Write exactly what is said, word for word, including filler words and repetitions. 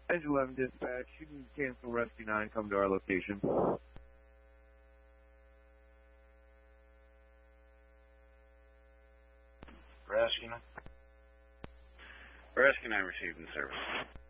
Engine eleven dispatch, you can cancel Rescue nine, come to our location. Rescue nine? Rescue nine received in service.